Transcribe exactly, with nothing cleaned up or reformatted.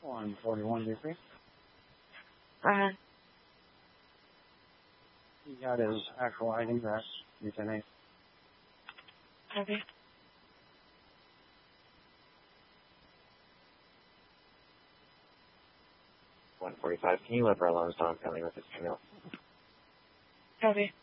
one forty-one degree. Uh-huh. He got his actual I D back. You can eight. Okay. one forty-five, can you let our alarms on family with this Camille? Copy.